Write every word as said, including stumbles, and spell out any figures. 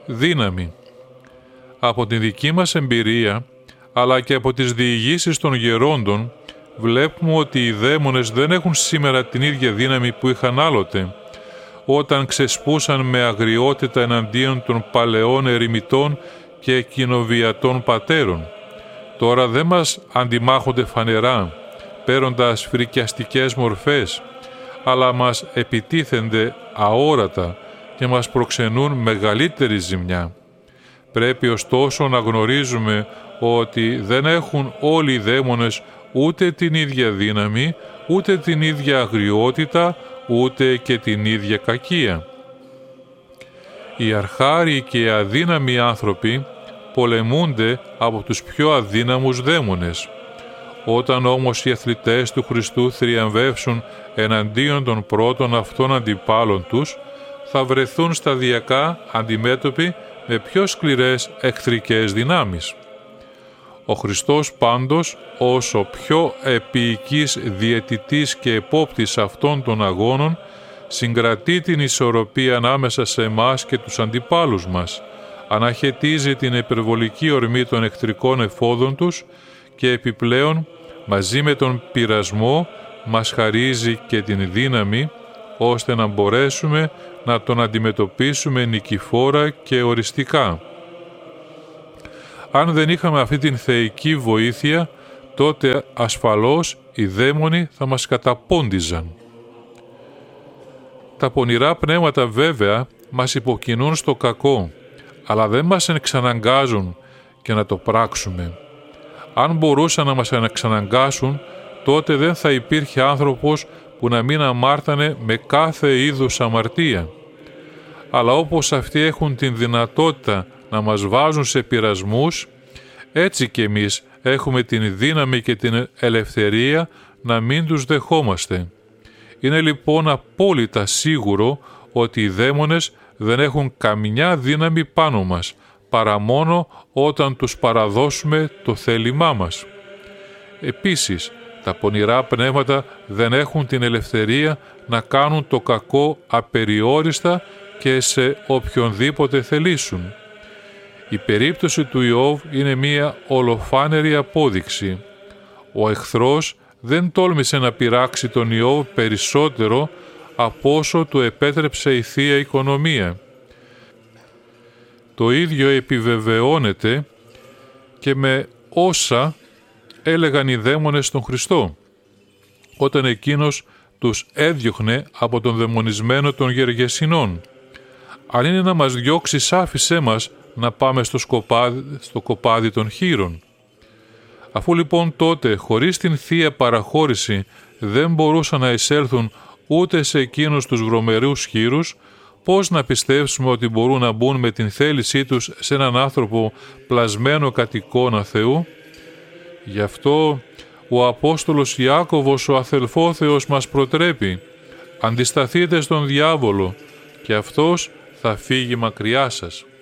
δύναμη. Από την δική μας εμπειρία, αλλά και από τις διηγήσεις των γερόντων, βλέπουμε ότι οι δαίμονες δεν έχουν σήμερα την ίδια δύναμη που είχαν άλλοτε, όταν ξεσπούσαν με αγριότητα εναντίον των παλαιών ερημιτών και κοινοβιατών πατέρων. Τώρα δεν μας αντιμάχονται φανερά, παίρνοντας φρικιαστικές μορφές, αλλά μας επιτίθενται αόρατα και μας προξενούν μεγαλύτερη ζημιά. Πρέπει ωστόσο να γνωρίζουμε ότι δεν έχουν όλοι οι δαίμονες ούτε την ίδια δύναμη, ούτε την ίδια αγριότητα, ούτε και την ίδια κακία. Οι αρχάριοι και οι αδύναμοι άνθρωποι πολεμούνται από τους πιο αδύναμους δαίμονες. Όταν όμως οι αθλητές του Χριστού θριαμβεύσουν εναντίον των πρώτων αυτών αντιπάλων τους, θα βρεθούν σταδιακά αντιμέτωποι με πιο σκληρές εχθρικές δυνάμεις. Ο Χριστός πάντως, όσο πιο επίοικης διαιτητής και επόπτης αυτών των αγώνων, συγκρατεί την ισορροπία ανάμεσα σε εμάς και τους αντιπάλους μας, αναχαιτίζει την υπερβολική ορμή των εχθρικών εφόδων τους και επιπλέον, μαζί με τον πειρασμό, μας χαρίζει και την δύναμη, ώστε να μπορέσουμε να τον αντιμετωπίσουμε νικηφόρα και οριστικά. Αν δεν είχαμε αυτή την θεϊκή βοήθεια, τότε ασφαλώς οι δαίμονοι θα μας καταπώντιζαν. Τα πονηρά πνεύματα βέβαια μας υποκινούν στο κακό, αλλά δεν μας εξαναγκάζουν και να το πράξουμε. Αν μπορούσαν να μας εξαναγκάσουν, τότε δεν θα υπήρχε άνθρωπος που να μην αμάρτανε με κάθε είδους αμαρτία. Αλλά όπως αυτοί έχουν την δυνατότητα να μας βάζουν σε πειρασμούς, έτσι και εμείς έχουμε την δύναμη και την ελευθερία να μην τους δεχόμαστε. Είναι λοιπόν απόλυτα σίγουρο ότι οι δαίμονες δεν έχουν καμιά δύναμη πάνω μας, παρά μόνο όταν τους παραδώσουμε το θέλημά μας. Επίσης, τα πονηρά πνεύματα δεν έχουν την ελευθερία να κάνουν το κακό απεριόριστα και σε οποιονδήποτε θελήσουν. Η περίπτωση του Ιώβ είναι μία ολοφάνερη απόδειξη. Ο εχθρός δεν τόλμησε να πειράξει τον Ιώβ περισσότερο από όσο του επέτρεψε η Θεία Οικονομία. Το ίδιο επιβεβαιώνεται και με όσα έλεγαν οι δαίμονες στον Χριστό, όταν εκείνος τους έδιωχνε από τον δαιμονισμένο των Γεργεσινών. Αν είναι να μας διώξεις, άφησέ μας να πάμε στο, σκοπάδι, στο κοπάδι των χήρων. Αφού λοιπόν τότε, χωρίς την Θεία παραχώρηση, δεν μπορούσαν να εισέλθουν ούτε σε εκείνους τους βρωμερούς χήρους, πώς να πιστέψουμε ότι μπορούν να μπουν με την θέλησή τους σε έναν άνθρωπο πλασμένο κατ' εικόνα Θεού? Γι' αυτό ο Απόστολος Ιάκωβος, ο αδελφόθεος, μας προτρέπει: αντισταθείτε στον διάβολο και αυτός θα φύγει μακριά σας.